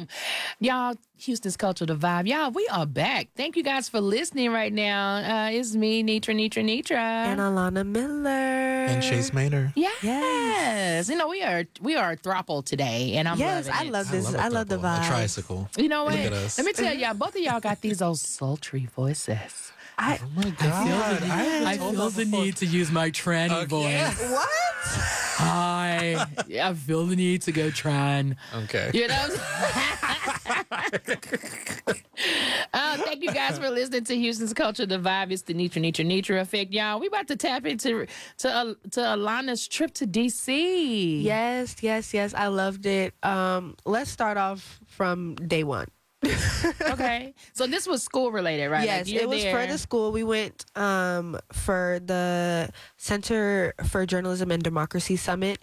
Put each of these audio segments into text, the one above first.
Y'all, Houston's Culture, the Vibe. Y'all, we are back. Thank you guys for listening right now. It's me, Nitra. And Alana Miller. And Chase Maynard. Yes. You know, we are a throuple today, and I'm loving it. I love this. I love the vibe. A tricycle. You know what? Look at us. Let me tell y'all, both of y'all got these old sultry voices. Oh my God. I feel the need to use my tranny voice. What? Hi. I feel the need to go tran. Okay. You know? Thank you guys for listening to Houston's Culture, the Vibe. It's the Nitra effect, y'all. We about to tap into Alana's trip to DC. Yes. I loved it. Let's start off from day one. Okay. So this was school related, right? Yes, it was for the school. We went for the Center for Journalism and Democracy Summit.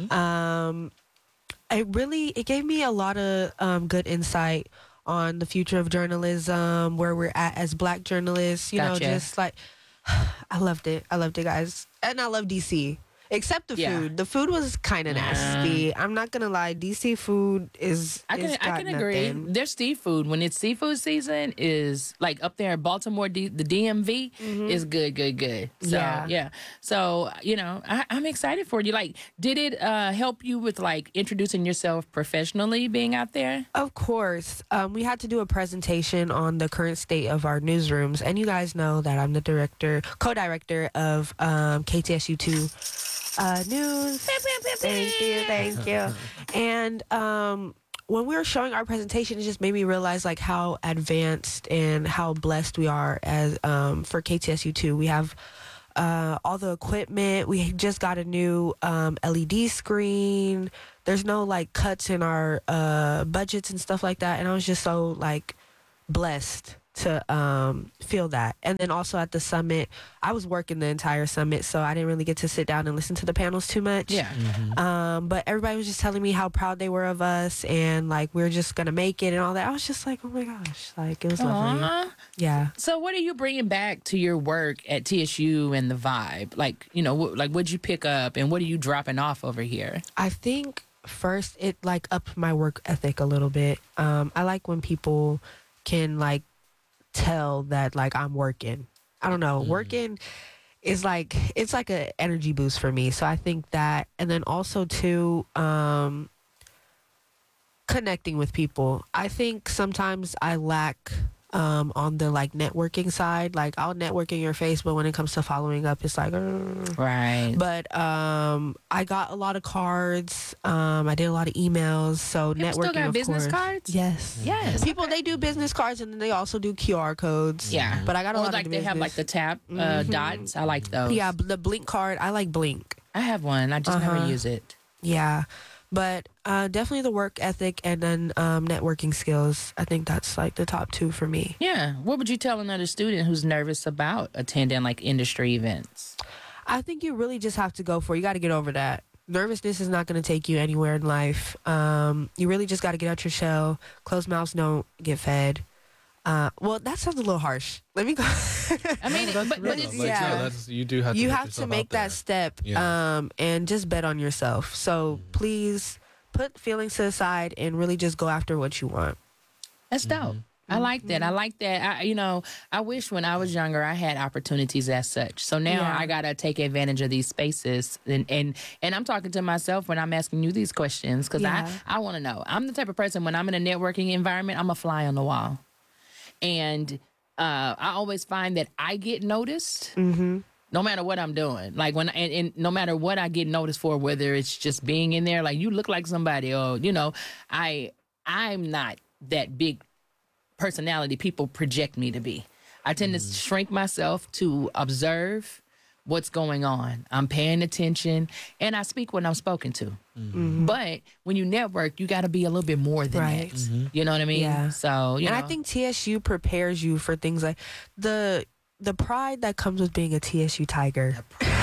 It gave me a lot of good insight on the future of journalism, where we're at as Black journalists. You know, just like I loved it, guys, and I love DC. Except the food. The food was kind of nasty. I'm not gonna lie. DC food is. I can agree. Their seafood, when it's seafood season, is like up there in Baltimore. The DMV is good. So, yeah. So I'm excited for you. Like, did it help you with like introducing yourself professionally, being out there? Of course. We had to do a presentation on the current state of our newsrooms, and you guys know that I'm the co-director of KTSU2. News. Thank you. And when we were showing our presentation, it just made me realize like how advanced and how blessed we are as for KTSU2. We have all the equipment. We just got a new LED screen. There's no like cuts in our budgets and stuff like that. And I was just so like blessed to feel that. And then also at the summit, I was working the entire summit, so I didn't really get to sit down and listen to the panels too much. But everybody was just telling me how proud they were of us, and like we're just gonna make it and all that. I was just like, oh my gosh, like it was lovely. Yeah. So what are you bringing back to your work at TSU and the Vibe? Like, like what'd you pick up and what are you dropping off over here? I think first it like upped my work ethic a little bit. I like when people can like tell that like I'm working. I don't know. Working is like, it's like an energy boost for me. So I think that, and then also too, connecting with people. I think sometimes I lack on the like networking side. Like I'll network in your face, but when it comes to following up, it's like right. But I got a lot of cards. I did a lot of emails. So People networking, still got of business course. cards? Yes. People they do business cards, and then they also do QR codes. Yeah. But I got a lot like of they have like the tap dots. I like those. Yeah, the Blink card. I like Blink. I have one. I just never use it. Yeah. But definitely the work ethic and then networking skills. I think that's like the top two for me. Yeah. What would you tell another student who's nervous about attending like industry events? I think you really just have to go for it. You got to get over that. Nervousness is not going to take you anywhere in life. You really just got to get out your shell. Closed mouths don't get fed. Well, that sounds a little harsh. Let me go. I mean, but it's, that's, you do have to. You have to make that step, and just bet on yourself. So please put feelings to the side and really just go after what you want. That's dope. I like that. I wish when I was younger I had opportunities as such. So now I gotta take advantage of these spaces, and I'm talking to myself when I'm asking you these questions because I want to know. I'm the type of person when I'm in a networking environment, I'm a fly on the wall, and I always find that I get noticed. No matter what I'm doing, like when and no matter what I get noticed for, whether it's just being in there, like you look like somebody, or I'm not that big personality people project me to be. I tend to shrink myself to observe what's going on. I'm paying attention, and I speak when I'm spoken to. But when you network, you got to be a little bit more than that. You know what I mean? Yeah. So, I think TSU prepares you for things like the pride that comes with being a TSU Tiger.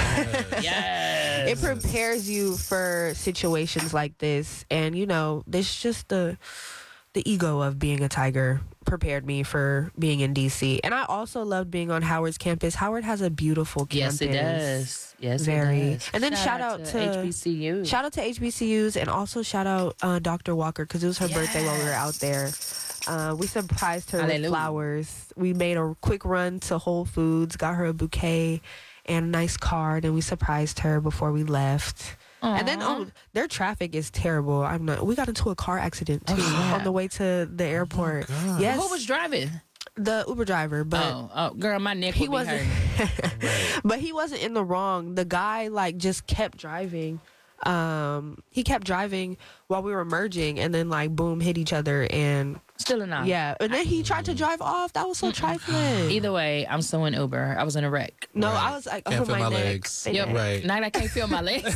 Yes. It prepares you for situations like this, and there's just the the ego of being a Tiger prepared me for being in DC. And I also loved being on Howard's campus. Howard has a beautiful campus. Yes, it does. Yes, Very. it does. And then shout out to HBCUs. Shout out to HBCUs, and also shout out Dr. Walker, because it was her birthday while we were out there. We surprised her with flowers. We made a quick run to Whole Foods, got her a bouquet and a nice card, and we surprised her before we left. Aww. And then their traffic is terrible. We got into a car accident too on the way to the airport. Yes. Who was driving? The Uber driver, but girl, my neck would be hurting. But he wasn't in the wrong. The guy just kept driving. He kept driving while we were merging, and then boom, hit each other, and still enough. Yeah, and then he tried to drive off. That was so trifling. Either way, I'm suing Uber. I was in a wreck. No, I was like, can't feel my legs. Yep. Right. Now I can't feel my legs.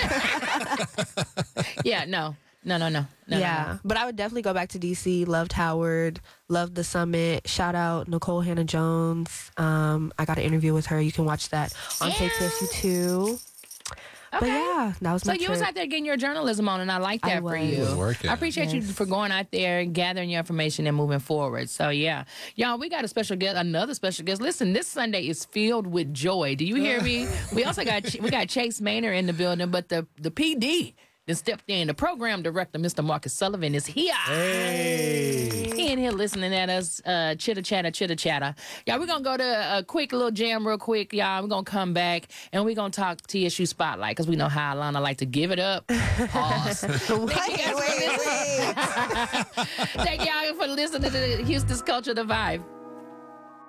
Yeah, no. Yeah, but I would definitely go back to DC. Loved Howard. Loved the summit. Shout out Nicole Hannah-Jones. I got an interview with her. You can watch that on KTSU 2. Okay. But yeah, that was my So you was out there getting your journalism on, and I like that for you. It was working. I appreciate you for going out there and gathering your information and moving forward. So yeah, y'all, we got a special guest, another special guest. Listen, this Sunday is filled with joy. Do you hear me? We also got Chase Maynor in the building, but the PD that stepped in. The program director, Mr. Marcus Sullivan, is here. Hey. He in here listening at us, chitter chatter. Y'all, we're going to go to a quick little jam real quick, y'all. We're going to come back, and we're going to talk TSU Spotlight, because we know how Alana like to give it up. Pause. Thank y'all for listening to Houston's Culture, The Vibe.